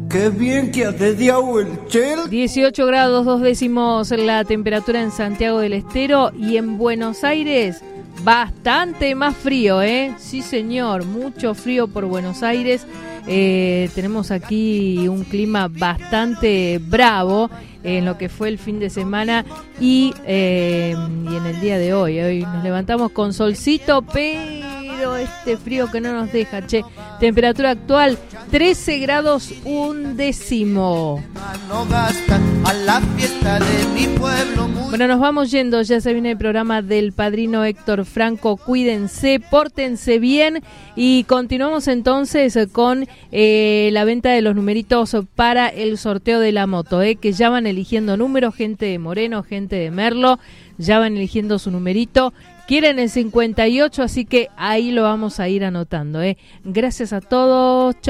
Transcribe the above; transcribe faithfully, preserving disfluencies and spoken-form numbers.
Qué bien que ha dediado el chel. dieciocho grados dos décimos la temperatura en Santiago del Estero y en Buenos Aires bastante más frío, ¿eh? Sí, señor, mucho frío por Buenos Aires. Eh, tenemos aquí un clima bastante bravo en lo que fue el fin de semana y, eh, y en el día de hoy. Hoy nos levantamos con solcito, pero este frío que no nos deja, che. Temperatura actual trece grados un décimo. Bueno, nos vamos yendo, ya se viene el programa del Padrino Héctor Franco. Cuídense, pórtense bien y continuamos entonces con eh, la venta de los numeritos para el sorteo de la moto, eh, que ya van eligiendo números, gente de Moreno, gente de Merlo, ya van eligiendo su numerito. Quieren el cincuenta y ocho, así que ahí lo vamos a ir anotando, eh. Gracias a todos. Chau.